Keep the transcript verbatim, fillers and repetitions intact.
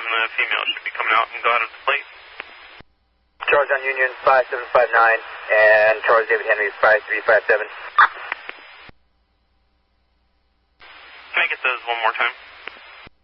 and the female should be coming out and go out of the plate. Charge on Union five seven five nine and Charles David Henry five three five seven. Can I get those one more time?